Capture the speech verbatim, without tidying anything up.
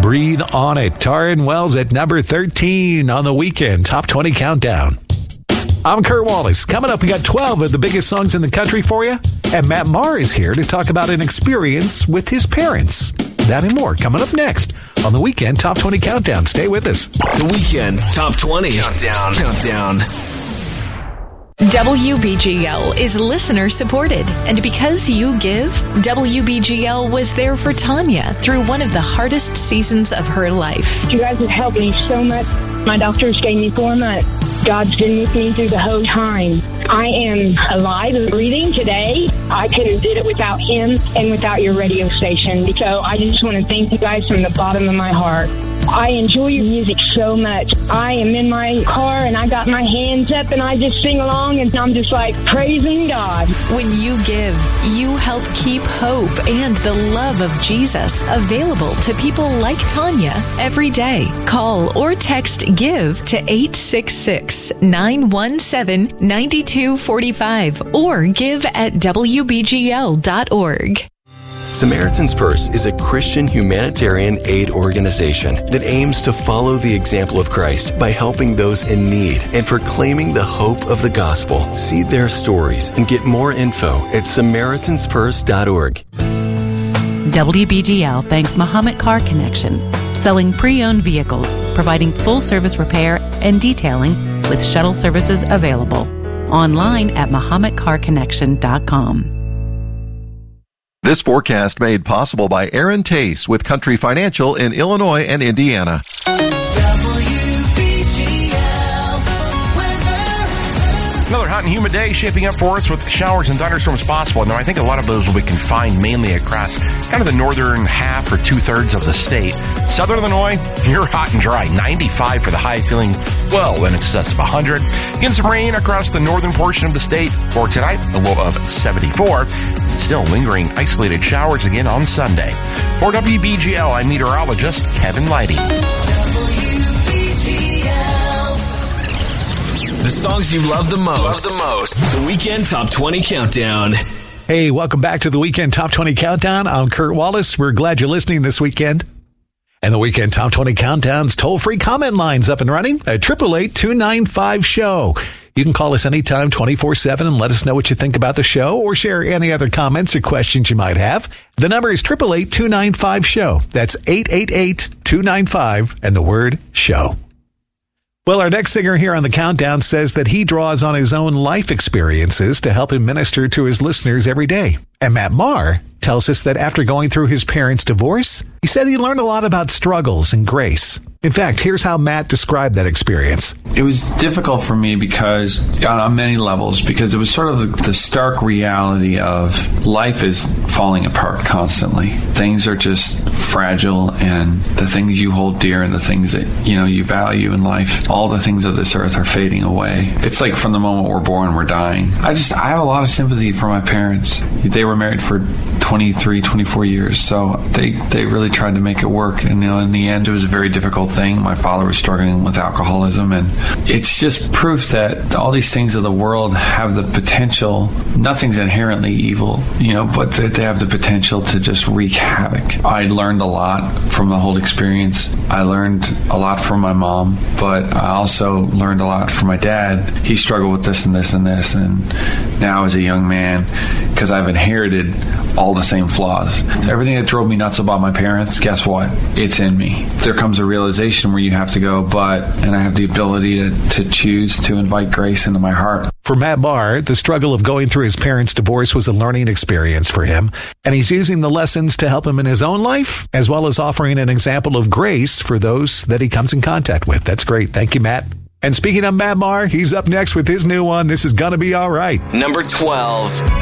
Breathe On It. Taryn Wells at number thirteen on the Weekend Top twenty Countdown. I'm Kurt Wallace. Coming up, we got twelve of the biggest songs in the country for you. And Matt Maher is here to talk about an experience with his parents. That and more coming up next on the Weekend Top twenty Countdown. Stay with us. The Weekend Top twenty Countdown. Countdown. W B G L is listener supported, and because you give, W B G L was there for Tanya through one of the hardest seasons of her life. You guys have helped me so much. My doctors gave me four months. God's been with me through the whole time. I am alive and breathing today. I couldn't have did it without him and without your radio station. So I just want to thank you guys from the bottom of my heart. I enjoy your music so much. I am in my car and I got my hands up and I just sing along and I'm just like praising God. When you give, you help keep hope and the love of Jesus available to people like Tanya every day. Call or text GIVE to eight six six, nine one seven, nine two four five or give at W B G L dot org. Samaritan's Purse is a Christian humanitarian aid organization that aims to follow the example of Christ by helping those in need and proclaiming the hope of the gospel. See their stories and get more info at Samaritans Purse dot org. W B G L thanks Muhammad Car Connection, selling pre-owned vehicles, providing full-service repair and detailing with shuttle services available. Online at Muhammad Car Connection dot com. This forecast made possible by Aaron Tace with Country Financial in Illinois and Indiana. Another hot and humid day shaping up for us with showers and thunderstorms possible. Now, I think a lot of those will be confined mainly across kind of the northern half or two-thirds of the state. Southern Illinois, you're hot and dry. ninety-five for the high, feeling well in excess of one hundred. Getting some rain across the northern portion of the state for tonight, a low of seventy-four. Still lingering isolated showers again on Sunday. For W B G L, I'm meteorologist Kevin Leidy. The songs you love the most. Love the most. The Weekend Top twenty Countdown. Hey, welcome back to the Weekend Top twenty Countdown. I'm Kurt Wallace. We're glad you're listening this weekend. And the Weekend Top twenty Countdown's toll-free comment line's up and running at eight eight eight, two nine five, show. You can call us anytime, twenty-four seven, and let us know what you think about the show or share any other comments or questions you might have. The number is eight eight eight, two nine five, show. That's eight eight eight, two nine five and the word show. Well, our next singer here on the countdown says that he draws on his own life experiences to help him minister to his listeners every day. And Matt Maher tells us that after going through his parents' divorce, he said he learned a lot about struggles and grace. In fact, here's how Matt described that experience. It was difficult for me because, on many levels, because it was sort of the stark reality of life is falling apart constantly. Things are just fragile, and the things you hold dear and the things that, you know, you value in life, all the things of this earth are fading away. It's like from the moment we're born, we're dying. I just, I have a lot of sympathy for my parents. They were married for twenty-three, twenty-four years, so they, they really tried to make it work. And, you know, in the end, it was a very difficult thing. My father was struggling with alcoholism, and it's just proof that all these things of the world have the potential. Nothing's inherently evil, you know, but that they have the potential to just wreak havoc. I learned a lot from the whole experience. I learned a lot from my mom, but I also learned a lot from my dad. He struggled with this and this and this, and now as a young man, because I've inherited all the same flaws. So everything that drove me nuts about my parents, guess what? It's in me. There comes a realization where you have to go, but, and I have the ability to, to choose to invite grace into my heart. For Matt Maher, the struggle of going through his parents' divorce was a learning experience for him, and he's using the lessons to help him in his own life, as well as offering an example of grace for those that he comes in contact with. That's great. Thank you, Matt. And speaking of Matt Maher, he's up next with his new one, This Is Gonna Be All Right. Number twelve.